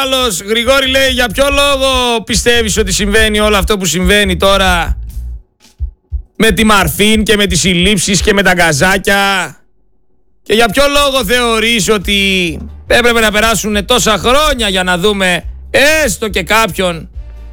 άλλος, Γρηγόρη, λέει, για ποιο λόγο πιστεύεις ότι συμβαίνει όλο αυτό που συμβαίνει τώρα με τη Μαρφίν και με τις συλλήψεις και με τα γκαζάκια, και για ποιο λόγο θεωρείς ότι έπρεπε να περάσουν τόσα χρόνια για να δούμε έστω και κάποιον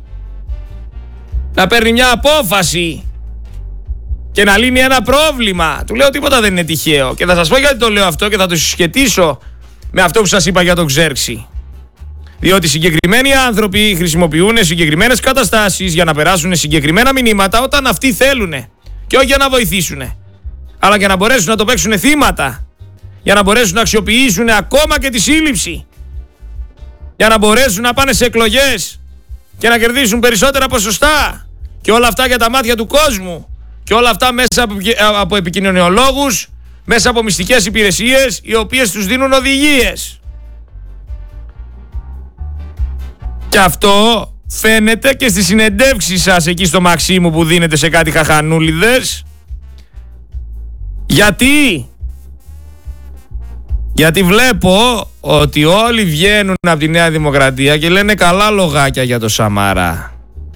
να παίρνει μια απόφαση και να λύνει ένα πρόβλημα. Του λέω τίποτα δεν είναι τυχαίο, και θα σας πω γιατί το λέω αυτό και θα το συσχετίσω με αυτό που σας είπα για τον Ξέρξη. Διότι συγκεκριμένοι άνθρωποι χρησιμοποιούν συγκεκριμένες καταστάσεις για να περάσουν συγκεκριμένα μηνύματα όταν αυτοί θέλουν, και όχι για να βοηθήσουν, αλλά για να μπορέσουν να το παίξουν θύματα, για να μπορέσουν να αξιοποιήσουν ακόμα και τη σύλληψη, για να μπορέσουν να πάνε σε εκλογές και να κερδίσουν περισσότερα ποσοστά, και όλα αυτά για τα μάτια του κόσμου, και όλα αυτά μέσα από επικοινωνιολόγους, μέσα από μυστικές υπηρεσίες οι οποίες τους δίνουν οδηγίες. Και αυτό φαίνεται και στις συνεντεύξεις σας εκεί στο Μαξίμου που δίνετε σε κάτι χαχανούλιδες. Γιατί βλέπω ότι όλοι βγαίνουν από τη Νέα Δημοκρατία και λένε καλά λογάκια για το Σαμαρά.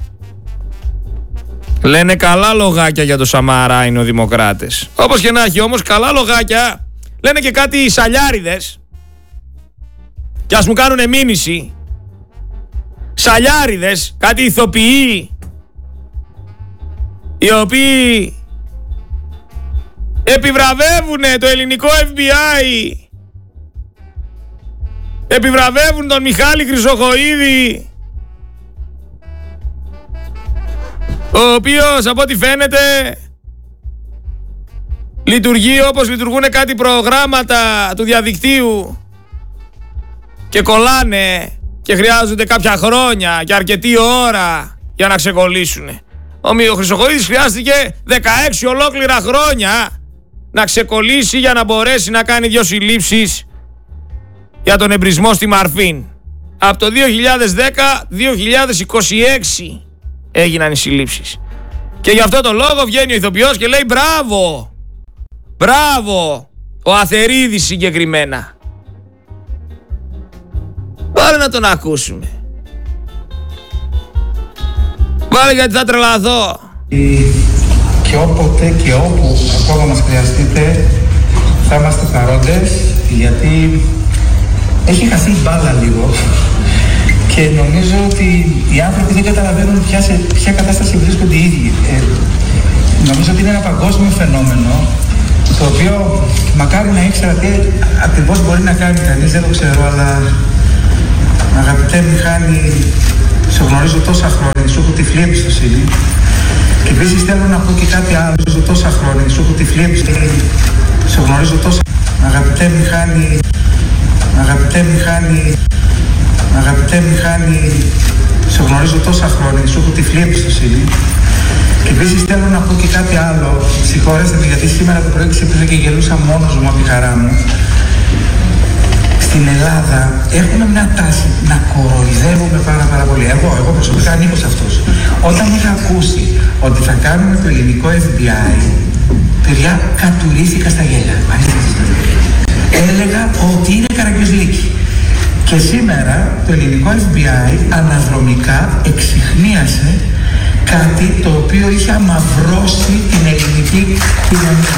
Λένε καλά λογάκια για το Σαμαρά οι νεοδημοκράτες. Όπως και να έχει όμως, καλά λογάκια λένε και κάτι σαλιάριδες, και ας μου κάνουν μήνυση. Σαλιάριδες, κάτι ηθοποιοί, οι οποίοι επιβραβεύουν το ελληνικό FBI, επιβραβεύουν τον Μιχάλη Χρυσοχοΐδη, ο οποίος από ό,τι φαίνεται λειτουργεί όπως λειτουργούν κάτι προγράμματα του διαδικτύου και κολλάνε και χρειάζονται κάποια χρόνια και αρκετή ώρα για να ξεκολλήσουν. Ο Χρυσοχοΐδης χρειάστηκε 16 ολόκληρα χρόνια να ξεκολλήσει για να μπορέσει να κάνει 2 συλλήψεις για τον εμπρισμό στη Μαρφίν. Από το 2010-2026 έγιναν οι συλλήψεις. Και γι' αυτό το λόγο βγαίνει ο ηθοποιός και λέει μπράβο, μπράβο, ο Αθερίδης συγκεκριμένα. Βάλε να τον ακούσουμε. Βάλε, γιατί θα τρελαθώ. Και όποτε και όπου ακόμα μας χρειαστείτε θα είμαστε παρόντες, γιατί έχει χαθεί η μπάλα λίγο και νομίζω ότι οι άνθρωποι δεν καταλαβαίνουν σε ποια κατάσταση βρίσκονται οι ίδιοι. Νομίζω ότι είναι ένα παγκόσμιο φαινόμενο, το οποίο μακάρι να ήξερα τι ακριβώς μπορεί να κάνει κανείς, δεν το ξέρω, αλλά αγαπητέ Μιχάλη, σε γνωρίζω τόσα χρόνια, σου έχω τυφλή εμπιστοσύνη. Και επίσης θέλω να πω και κάτι άλλο, σου έχω τόσα χρόνια, σου έχω τυφλή εμπιστοσύνη, σε γνωρίζω τόσα. Αγαπητέ Μιχάλη, αγαπητέ Μιχάλη, αγαπητέ Μιχάλη, σε γνωρίζω τόσα χρόνια, σου έχω τυφλή εμπιστοσύνη. Και επίσης θέλω να πω και κάτι άλλο, συγχωρέστε με, γιατί σήμερα το πρωί ξύπνησα και γελούσα μόνος μου από τη χαρά μου. Στην Ελλάδα έχουμε μια τάση να κοροϊδεύουμε πάρα πολύ. Εγώ προσωπικά ανήκω σε αυτούς. Όταν είχα ακούσει ότι θα κάνουμε το ελληνικό FBI, παιδιά, κατουρίστηκα στα γέλια. Έλεγα ότι είναι Καραγκιόζηλίκη. Και σήμερα το ελληνικό FBI αναδρομικά εξιχνίασε κάτι το οποίο είχε αμαυρώσει την ελληνική κοινωνία.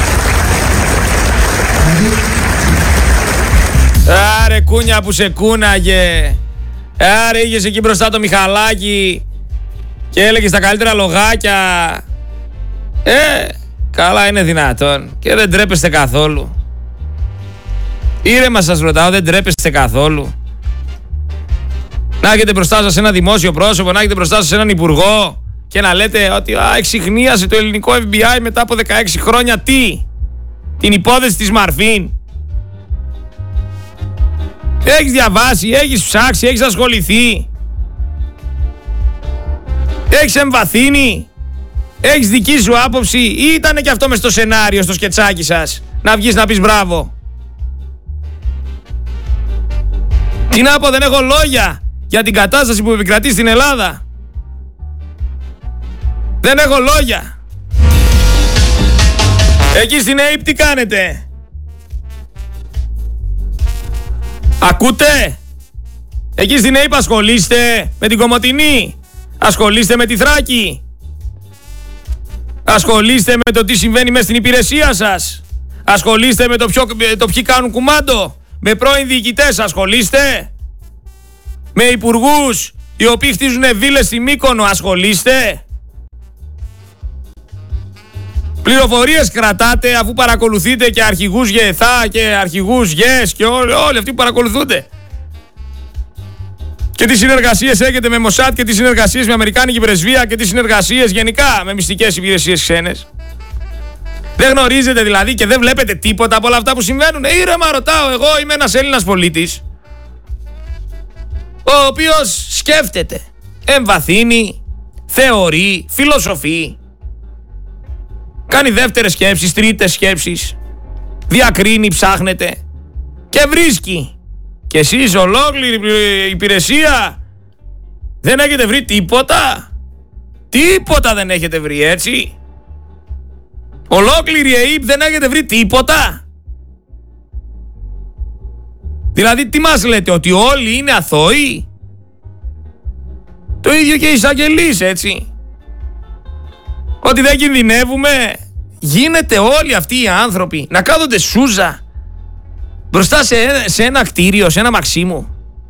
Άρε κούνια που σε κούναγε. Άρε είχες εκεί μπροστά το Μιχαλάκι και έλεγες τα καλύτερα λογάκια. Καλά είναι δυνατόν. Και δεν τρέπεστε καθόλου. Ήρεμα σας ρωτάω, δεν τρέπεστε καθόλου? Να έχετε μπροστά σας ένα δημόσιο πρόσωπο, να έχετε μπροστά σας έναν υπουργό και να λέτε ότι εξιχνίασε το ελληνικό FBI μετά από 16 χρόνια τι? Την υπόθεση της Μαρφίν. Έχεις διαβάσει, έχεις ψάξει, έχεις ασχοληθεί, έχεις εμβαθύνει, έχεις δική σου άποψη, ή ήτανε και αυτό μες στο σενάριο, στο σκετσάκι σας, να βγεις να πεις μπράβο? Τι να πω, δεν έχω λόγια για την κατάσταση που επικρατεί στην Ελλάδα. Δεν έχω λόγια. Εκεί στην ΑΕΠ τι κάνετε? Ακούτε? Εκεί στην ΑΕΠ ασχολείστε με την Κομοτηνή, ασχολείστε με τη Θράκη, ασχολείστε με το τι συμβαίνει μέσα στην υπηρεσία σας, ασχολείστε με το ποιοι κάνουν κουμάντο, με πρώην διοικητές ασχολείστε, με υπουργούς οι οποίοι χτίζουν βίλες στη Μύκονο ασχολείστε. Πληροφορίες κρατάτε αφού παρακολουθείτε και αρχηγούς ΓΕΘΑ και αρχηγούς ΓΕΣ και όλοι αυτοί που παρακολουθούνται. Και τι συνεργασίες έχετε με Μοσάτ και τι συνεργασίες με Αμερικάνικη πρεσβεία και τι συνεργασίες γενικά με μυστικές υπηρεσίες ξένες. Δεν γνωρίζετε δηλαδή και δεν βλέπετε τίποτα από όλα αυτά που συμβαίνουν. Ήρεμα ρωτάω, εγώ είμαι ένας Έλληνας πολίτης ο οποίος σκέφτεται, εμβαθύνει, θεωρεί, φιλοσοφεί, κάνει δεύτερες σκέψεις, τρίτες σκέψεις, διακρίνει, ψάχνεται και βρίσκει. Και εσείς ολόκληρη υπηρεσία δεν έχετε βρει τίποτα. Τίποτα δεν έχετε βρει, έτσι. Ολόκληρη ΑΕΠ δεν έχετε βρει τίποτα. Δηλαδή τι μας λέτε, ότι όλοι είναι αθώοι? Το ίδιο και οι εισαγγελείς, έτσι. Ότι δεν κινδυνεύουμε. Γίνεται όλοι αυτοί οι άνθρωποι να κάθονται σούζα μπροστά σε ένα κτίριο, σε ένα Μαξίμου.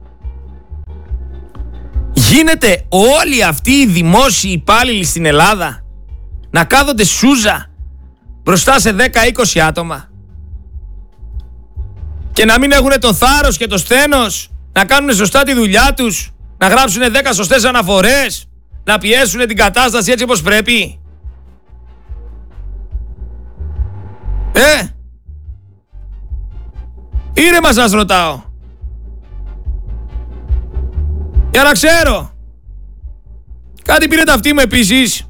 Γίνεται όλοι αυτοί οι δημόσιοι υπάλληλοι στην Ελλάδα να κάθονται σούζα μπροστά σε 10-20 άτομα και να μην έχουν το θάρρος και το σθένος να κάνουν σωστά τη δουλειά τους, να γράψουν 10 σωστές αναφορές, να πιέσουν την κατάσταση έτσι όπως πρέπει. Ήρεμα σας ρωτάω. Για να ξέρω. Κάτι πήρε ταυτί μου επίσης,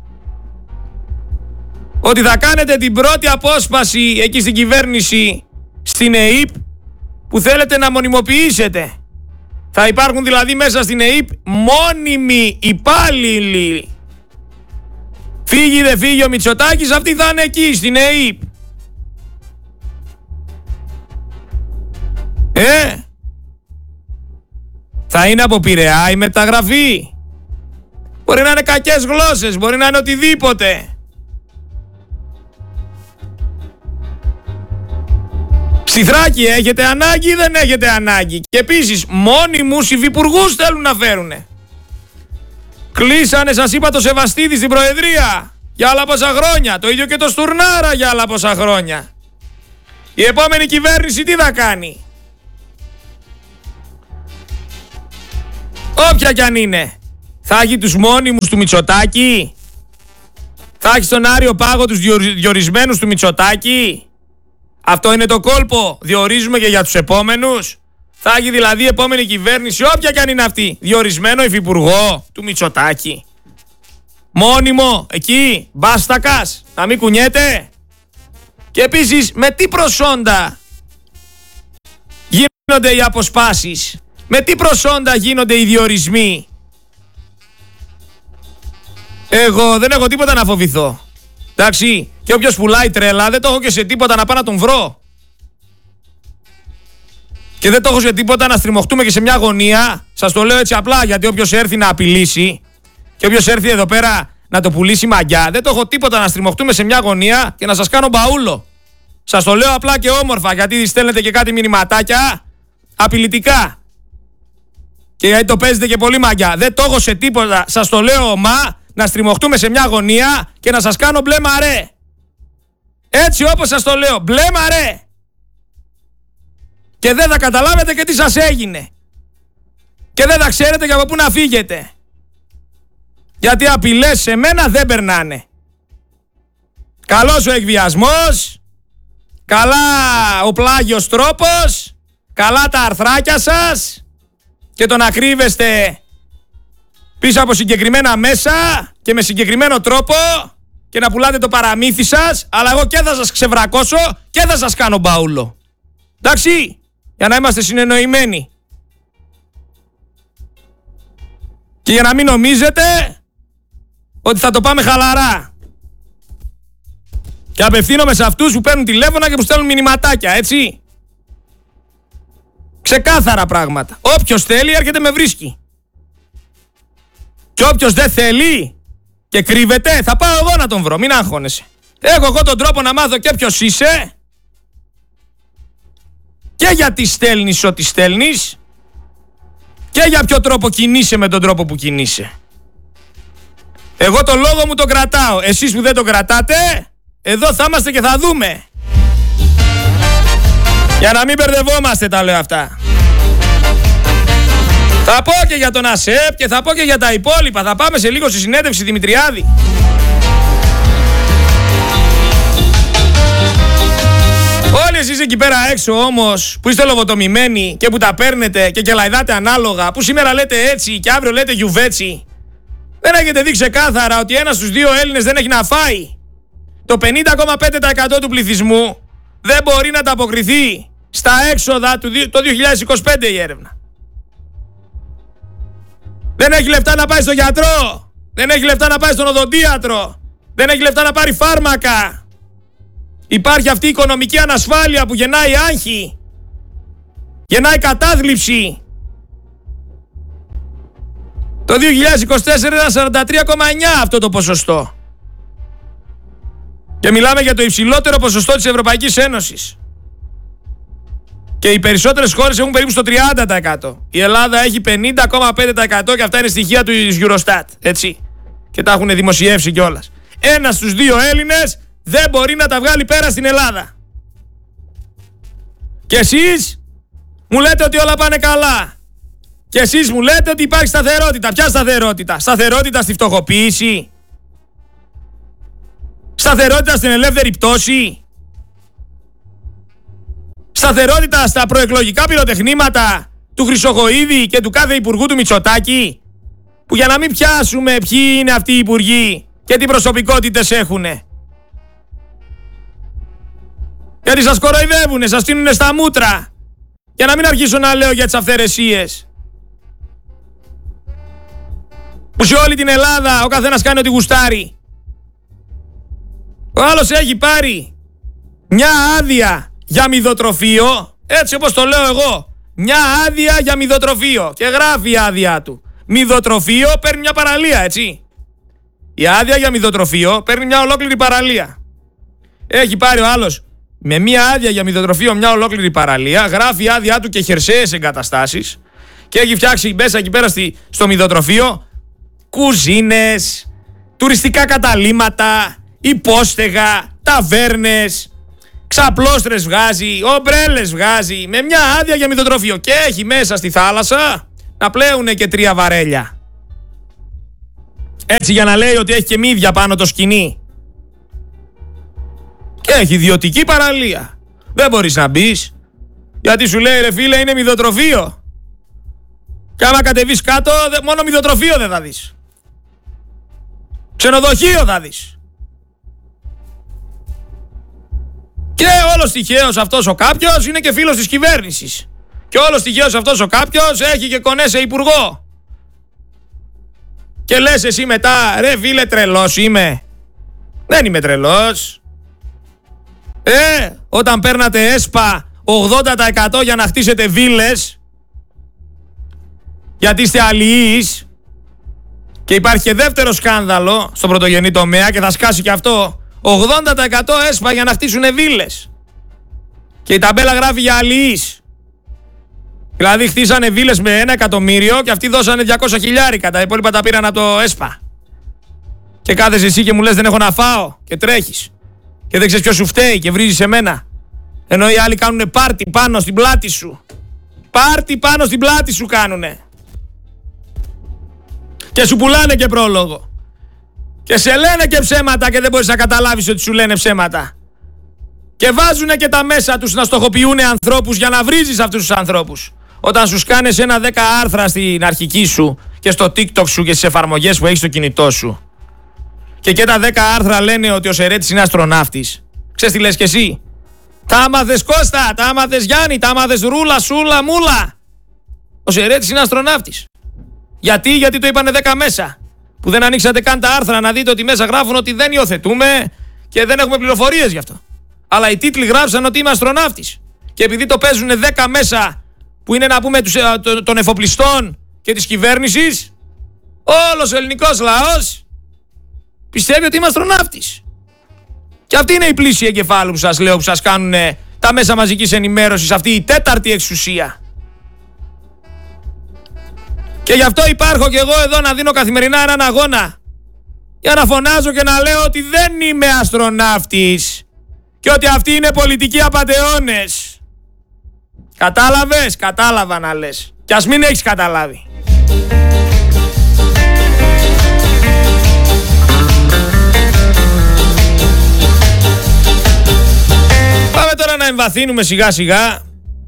ότι θα κάνετε την πρώτη απόσπαση εκεί στην κυβέρνηση, στην ΑΕΠ, που θέλετε να μονιμοποιήσετε. Θα υπάρχουν δηλαδή μέσα στην ΑΕΠ μόνιμοι υπάλληλοι. Φύγει δεν φύγει ο Μητσοτάκης, αυτοί θα είναι εκεί στην ΑΕΠ. Θα είναι από Πειραιά η μεταγραφή. Μπορεί να είναι κακές γλώσσες, μπορεί να είναι οτιδήποτε. Στη Θράκη έχετε ανάγκη ή δεν έχετε ανάγκη? Και επίσης μόνιμους υφυπουργούς θέλουν να φέρουνε. Κλείσανε, σας είπα, το Σεβαστίδη στην Προεδρία για άλλα πόσα χρόνια. Το ίδιο και το Στουρνάρα για άλλα πόσα χρόνια. Η επόμενη κυβέρνηση τι θα κάνει? Όποια κι αν είναι, θα έχει τους μόνιμους του Μητσοτάκη? Θα έχει στον Άριο Πάγο τους διορισμένους του Μητσοτάκη? Αυτό είναι το κόλπο, διορίζουμε και για τους επόμενους? Θα έχει δηλαδή η επόμενη κυβέρνηση, όποια κι αν είναι αυτή, διορισμένο υφυπουργό του Μητσοτάκη? Μόνιμο εκεί, μπάστακας, να μην κουνιέται? Και επίσης με τι προσόντα γίνονται οι αποσπάσεις? Με τι προσόντα γίνονται οι διορισμοί? Εγώ δεν έχω τίποτα να φοβηθώ. Εντάξει, και όποιος πουλάει τρέλα δεν το έχω και σε τίποτα να πάω να τον βρω. Και δεν το έχω σε τίποτα να στριμωχτούμε και σε μια γωνία. Σας το λέω έτσι απλά, γιατί όποιος έρθει να απειλήσει και όποιος έρθει εδώ πέρα να το πουλήσει μαγιά, δεν το έχω τίποτα να στριμωχτούμε σε μια γωνία και να σας κάνω μπαούλο. Σας το λέω απλά και όμορφα, γιατί στέλνετε και κάτι μηνυματάκια απειλητικά. Και γιατί το παίζετε και πολύ μαγιά. Δεν το έχω σε τίποτα, σας το λέω ομά, να στριμωχτούμε σε μια γωνία και να σας κάνω μπλε μαρέ. Έτσι όπως σας το λέω, μπλε μαρέ. Και δεν θα καταλάβετε και τι σας έγινε. Και δεν θα ξέρετε και από πού να φύγετε. Γιατί απειλές σε μένα δεν περνάνε. Καλός ο εκβιασμός, καλά ο πλάγιος τρόπος, καλά τα αρθράκια σας και το να κρύβεστε πίσω από συγκεκριμένα μέσα και με συγκεκριμένο τρόπο και να πουλάτε το παραμύθι σας, αλλά εγώ και θα σας ξεβρακώσω και θα σας κάνω μπαούλο. Εντάξει, για να είμαστε συνεννοημένοι. Και για να μην νομίζετε ότι θα το πάμε χαλαρά. Και απευθύνομαι σε αυτούς που παίρνουν τηλέφωνα και που στέλνουν μηνυματάκια, έτσι. Ξεκάθαρα πράγματα. Όποιος θέλει έρχεται με βρίσκει. Και όποιος δεν θέλει και κρύβεται, θα πάω εγώ να τον βρω. Μην αγχώνεσαι. Έχω εγώ τον τρόπο να μάθω και ποιος είσαι και γιατί στέλνεις ό,τι στέλνεις και για ποιο τρόπο κινείσαι με τον τρόπο που κινείσαι. Εγώ το λόγο μου τον κρατάω. Εσείς που δεν τον κρατάτε, εδώ θα είμαστε και θα δούμε. Για να μην μπερδευόμαστε τα λέω αυτά. Θα πω και για τον ΑΣΕΠ και θα πω και για τα υπόλοιπα. Θα πάμε σε λίγο στη συνέντευξη Δημητριάδη. Όλοι εσείς εκεί πέρα έξω όμως που είστε λογοτομημένοι και που τα παίρνετε και κελαϊδάτε ανάλογα, που σήμερα λέτε έτσι και αύριο λέτε γιουβέτσι, δεν έχετε δει ξεκάθαρα ότι ένας στους δύο Έλληνες δεν έχει να φάει. Το 50,5% του πληθυσμού δεν μπορεί να ανταποκριθεί στα έξοδα του το 2025 η έρευνα. Δεν έχει λεφτά να πάει στο γιατρό. Δεν έχει λεφτά να πάει στον οδοντίατρο. Δεν έχει λεφτά να πάρει φάρμακα. Υπάρχει αυτή η οικονομική ανασφάλεια που γεννάει άγχη. Γεννάει κατάθλιψη. Το 2024 ήταν 43,9 αυτό το ποσοστό. Και μιλάμε για το υψηλότερο ποσοστό της Ευρωπαϊκής Ένωσης. Και οι περισσότερες χώρες έχουν περίπου στο 30%. Η Ελλάδα έχει 50,5% και αυτά είναι στοιχεία του Eurostat. Έτσι. Και τα έχουν δημοσιεύσει κιόλας. Ένας στους δύο Έλληνες δεν μπορεί να τα βγάλει πέρα στην Ελλάδα. Και εσείς μου λέτε ότι όλα πάνε καλά. Και εσείς μου λέτε ότι υπάρχει σταθερότητα. Ποια σταθερότητα? Σταθερότητα στη φτωχοποίηση? Σταθερότητα στην ελεύθερη πτώση? Σταθερότητα στα προεκλογικά πυροτεχνήματα του Χρυσοχοΐδη και του κάθε υπουργού του Μητσοτάκη, που για να μην πιάσουμε ποιοι είναι αυτοί οι υπουργοί και τι προσωπικότητες έχουνε, γιατί σας κοροϊδεύουνε, σας στείνουνε στα μούτρα, για να μην αρχίσω να λέω για τις αυθαιρεσίες που σε όλη την Ελλάδα ο καθένας κάνει ό,τι γουστάρει. Ο άλλος έχει πάρει μια άδεια για μηδοτροφείο, έτσι όπως το λέω εγώ. Μια άδεια για μηδοτροφείο και γράφει η άδεια του. Μηδοτροφείο παίρνει μια παραλία, έτσι. Η άδεια για μηδοτροφείο παίρνει μια ολόκληρη παραλία. Έχει πάρει ο άλλος με μια άδεια για μηδοτροφείο μια ολόκληρη παραλία, γράφει η άδειά του και χερσαίες εγκαταστάσεις και έχει φτιάξει μέσα εκεί πέρα στο μηδοτροφείο κουζίνες, τουριστικά καταλύματα, υπόστεγα, ταβέρνες, ξαπλώστρες βγάζει, ομπρέλες βγάζει, με μια άδεια για μηδοτροφείο. Και έχει μέσα στη θάλασσα να πλέουνε και 3 βαρέλια. Έτσι για να λέει ότι έχει και μύδια πάνω το σκοινί. Και έχει ιδιωτική παραλία. Δεν μπορείς να μπεις, γιατί σου λέει ρε φίλε είναι μηδοτροφείο. Και άμα κατεβείς κάτω μόνο μηδοτροφείο δεν θα δεις. Ξενοδοχείο θα δεις. Και όλος τυχαίος αυτός ο κάποιος είναι και φίλος της κυβέρνησης. Και όλος τυχαίος αυτός ο κάποιος έχει και κονέ σε υπουργό. Και λες εσύ μετά, ρε φίλε τρελός είμαι? Δεν είμαι τρελός. Όταν παίρνατε ΕΣΠΑ 80% για να χτίσετε βίλες, γιατί είστε αλληλείς, και υπάρχει και δεύτερο σκάνδαλο στον πρωτογενή τομέα και θα σκάσει και αυτό, 80% ΕΣΠΑ για να χτίσουν βίλες. Και η ταμπέλα γράφει για αλληλείς. Δηλαδή χτίσανε βίλες με 1 εκατομμύριο και αυτοί δώσανε 200 χιλιάρικα. Τα υπόλοιπα τα πήραν από το ΕΣΠΑ. Και κάθεσαι εσύ και μου λες δεν έχω να φάω και τρέχεις. Και δεν ξέρεις ποιος σου φταίει και βρίζεις εμένα. Ενώ οι άλλοι κάνουνε πάρτι πάνω στην πλάτη σου. Πάρτι πάνω στην πλάτη σου κάνουνε. Και σου πουλάνε και πρόλογο. Και σε λένε και ψέματα και δεν μπορείς να καταλάβεις ότι σου λένε ψέματα. Και βάζουνε και τα μέσα τους να στοχοποιούνε ανθρώπους για να βρίζεις αυτούς τους ανθρώπους. Όταν σου σκάνες ένα 10 άρθρα στην αρχική σου και στο TikTok σου και στις εφαρμογές που έχεις στο κινητό σου. Και τα 10 άρθρα λένε ότι ο Σερέτης είναι αστροναύτης. Ξέρεις τι λες κι εσύ? Τα άμαθες Κώστα, τα άμαθες Γιάννη, τα άμαθες Ρούλα, Σούλα, Μούλα. Ο Σερέτης είναι αστροναύτης. Γιατί το είπανε 10 μέσα. Που δεν ανοίξατε καν τα άρθρα να δείτε ότι μέσα γράφουν ότι δεν υιοθετούμε και δεν έχουμε πληροφορίες γι' αυτό. Αλλά οι τίτλοι γράψαν ότι είμαι αστροναύτης. Και επειδή το παίζουν 10 μέσα που είναι να πούμε των εφοπλιστών και της κυβέρνησης, όλος ο ελληνικός λαός πιστεύει ότι είμαι αστροναύτης. Και αυτή είναι η πλήση εγκεφάλου που σας λέω, που σας κάνουν τα μέσα μαζικής ενημέρωσης, αυτή η τέταρτη εξουσία. Και γι' αυτό υπάρχω και εγώ εδώ να δίνω καθημερινά έναν αγώνα, για να φωνάζω και να λέω ότι δεν είμαι αστροναύτης και ότι αυτοί είναι πολιτικοί απατεώνες. Κατάλαβες? Κατάλαβα να λες. Κι ας μην έχεις καταλάβει. Πάμε τώρα να εμβαθύνουμε σιγά σιγά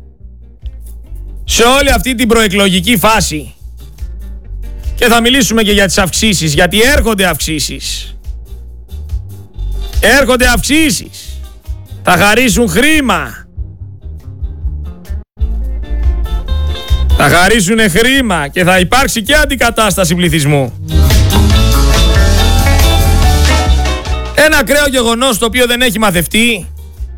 σε όλη αυτή την προεκλογική φάση. Και θα μιλήσουμε και για τις αυξήσεις, γιατί έρχονται αυξήσεις. Έρχονται αυξήσεις. Θα χαρίσουν χρήμα. Θα χαρίσουν χρήμα και θα υπάρξει και αντικατάσταση πληθυσμού. Ένα ακραίο γεγονός το οποίο δεν έχει μαθευτεί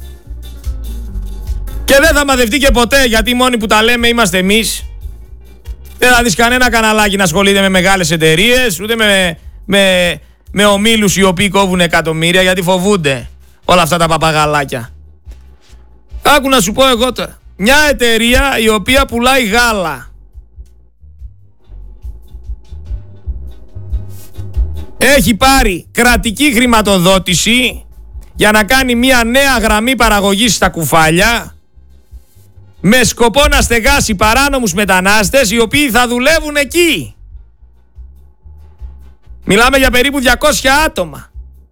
και δεν θα μαθευτεί και ποτέ, γιατί οι μόνοι που τα λέμε είμαστε εμείς. Δεν θα δεις κανένα καναλάκι να ασχολείται με μεγάλες εταιρείες, ούτε με ομίλους οι οποίοι κόβουν εκατομμύρια, γιατί φοβούνται όλα αυτά τα παπαγαλάκια. Άκου να σου πω εγώ τώρα. Μια εταιρεία η οποία πουλάει γάλα. Έχει πάρει κρατική χρηματοδότηση για να κάνει μια νέα γραμμή παραγωγής στα Κουφάλια, με σκοπό να στεγάσει παράνομους μετανάστες οι οποίοι θα δουλεύουν εκεί. Μιλάμε για περίπου 200 άτομα.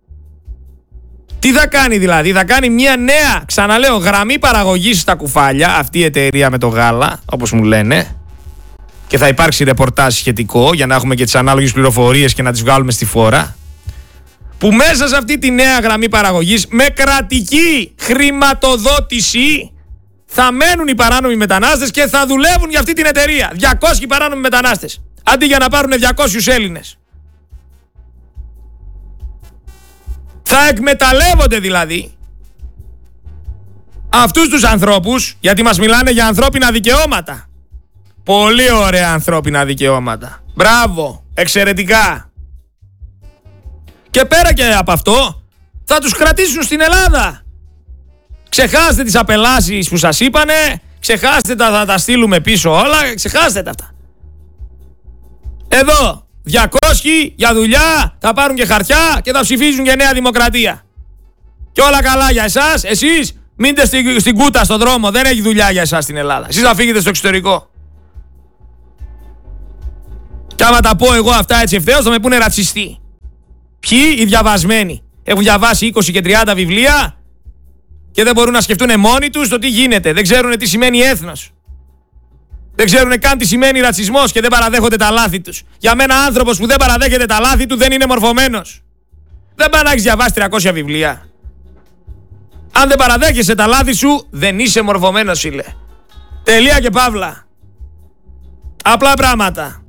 Τι θα κάνει δηλαδή? Θα κάνει μια νέα, ξαναλέω, γραμμή παραγωγής στα Κουφάλια, αυτή η εταιρεία με το γάλα, όπως μου λένε, και θα υπάρξει ρεπορτάζ σχετικό για να έχουμε και τις ανάλογες πληροφορίες και να τις βγάλουμε στη φόρα, που μέσα σε αυτή τη νέα γραμμή παραγωγής με κρατική χρηματοδότηση θα μένουν οι παράνομοι μετανάστες και θα δουλεύουν για αυτή την εταιρεία. 200 παράνομοι μετανάστες, αντί για να πάρουν 200 Έλληνες. Θα εκμεταλλεύονται δηλαδή αυτούς τους ανθρώπους, γιατί μας μιλάνε για ανθρώπινα δικαιώματα. Πολύ ωραία ανθρώπινα δικαιώματα. Μπράβο, εξαιρετικά. Και πέρα και από αυτό, θα τους κρατήσουν στην Ελλάδα. Ξεχάστε τις απελάσεις που σας είπανε, ξεχάστε τα, θα τα στείλουμε πίσω όλα, ξεχάστε τα αυτά. Εδώ 200 για δουλειά, θα πάρουν και χαρτιά και θα ψηφίζουν και Νέα Δημοκρατία. Και όλα καλά για εσάς. Εσείς μείνετε στην κούτα στον δρόμο, δεν έχει δουλειά για εσάς στην Ελλάδα. Εσείς θα φύγετε στο εξωτερικό. Και άμα τα πω εγώ αυτά έτσι ευθέως θα με πούνε ρατσιστή. Ποιοι? Οι διαβασμένοι. Έχουν διαβάσει 20 και 30 βιβλία και δεν μπορούν να σκεφτούν μόνοι τους το τι γίνεται. Δεν ξέρουν τι σημαίνει έθνος. Δεν ξέρουν καν τι σημαίνει ρατσισμός και δεν παραδέχονται τα λάθη τους. Για μένα άνθρωπος που δεν παραδέχεται τα λάθη του δεν είναι μορφωμένος. Δεν πάει να έχεις διαβάσει 300 βιβλία. Αν δεν παραδέχεσαι τα λάθη σου, δεν είσαι μορφωμένος, φίλε. Τελεία και παύλα. Απλά πράγματα.